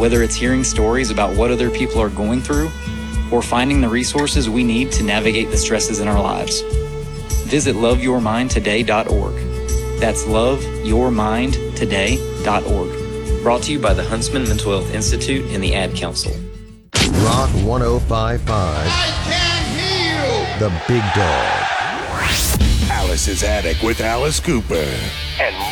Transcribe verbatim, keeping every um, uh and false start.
Whether it's hearing stories about what other people are going through or finding the resources we need to navigate the stresses in our lives. Visit love your mind today dot org. That's love your mind today dot org. Brought to you by the Huntsman Mental Health Institute and the Ad Council. Rock one oh five point five. I can't hear you! The Big Dog. Alice's Attic with Alice Cooper. And